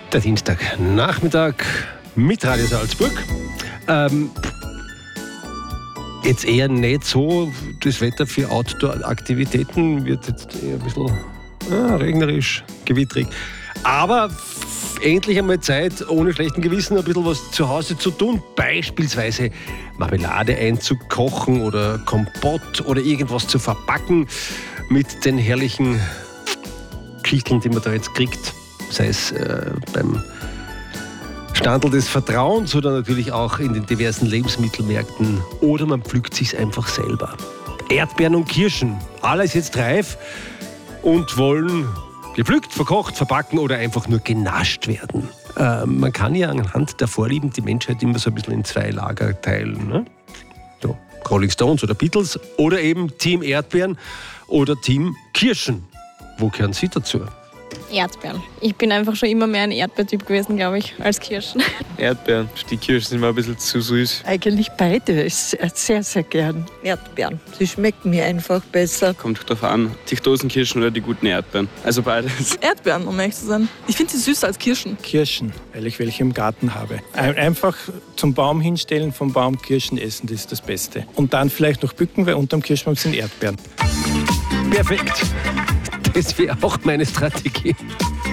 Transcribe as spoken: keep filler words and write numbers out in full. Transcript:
Der Dienstagnachmittag mit Radio Salzburg. Ähm, jetzt eher nicht so das Wetter für Outdoor-Aktivitäten, wird jetzt eher ein bisschen ah, regnerisch, gewitterig. Aber f- endlich einmal Zeit, ohne schlechten Gewissen ein bisschen was zu Hause zu tun. Beispielsweise Marmelade einzukochen oder Kompott oder irgendwas zu verpacken mit den herrlichen Geschichten, die man da jetzt kriegt. Sei es äh, beim Standel des Vertrauens oder natürlich auch in den diversen Lebensmittelmärkten. Oder man pflückt sich's einfach selber. Erdbeeren und Kirschen, alles jetzt reif und wollen gepflückt, verkocht, verbacken oder einfach nur genascht werden. Äh, man kann ja anhand der Vorlieben die Menschheit immer so ein bisschen in zwei Lager teilen. Ne? So, Rolling Stones oder Beatles oder eben Team Erdbeeren oder Team Kirschen. Wo gehören Sie dazu? Erdbeeren. Ich bin einfach schon immer mehr ein Erdbeertyp gewesen, glaube ich, als Kirschen. Erdbeeren. Die Kirschen sind mir ein bisschen zu süß. Eigentlich beide, sehr, sehr gern. Erdbeeren. Sie schmecken mir einfach besser. Kommt drauf an, die Dosenkirschen oder die guten Erdbeeren. Also beides. Erdbeeren, um ehrlich zu sein. Ich finde sie süßer als Kirschen. Kirschen, weil ich welche im Garten habe. Einfach zum Baum hinstellen, vom Baum Kirschen essen, das ist das Beste. Und dann vielleicht noch bücken, weil unterm Kirschbaum sind Erdbeeren. Perfekt. Das wäre auch meine Strategie.